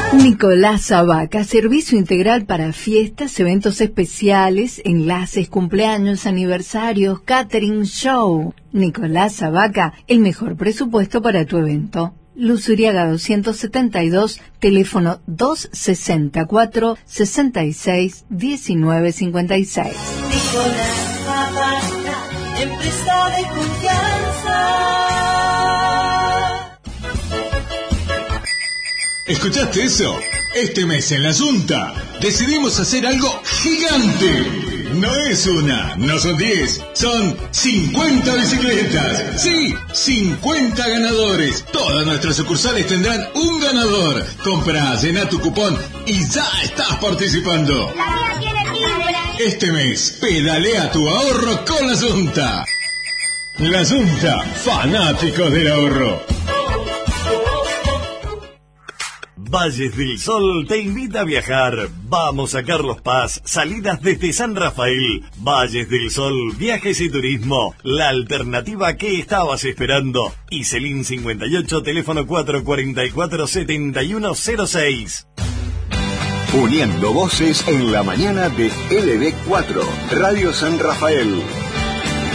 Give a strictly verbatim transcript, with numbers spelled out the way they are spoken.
Nicolás Abaca, servicio integral para fiestas, eventos especiales, enlaces, cumpleaños, aniversarios, catering, show. Nicolás Abaca, el mejor presupuesto para tu evento. Luzuriaga doscientos setenta y dos, teléfono dos sesenta y cuatro, sesenta y seis, diecinueve cincuenta y seis. Nicolás Abaca, empresa de confianza. ¿Escuchaste eso? Este mes en la Junta decidimos hacer algo gigante. No es una, no son diez, son cincuenta bicicletas. Sí, cincuenta ganadores. Todas nuestras sucursales tendrán un ganador. Compra, llena tu cupón y ya estás participando. La mía tiene timbre. Este mes, pedalea tu ahorro con la Junta. La Junta, fanáticos del ahorro. Valles del Sol te invita a viajar. Vamos a Carlos Paz, salidas desde San Rafael. Valles del Sol, viajes y turismo. La alternativa que estabas esperando. Iselín cincuenta y ocho, teléfono cuatro cuatro cuatro, siete uno cero seis. Uniendo voces en la mañana de L B cuatro, Radio San Rafael.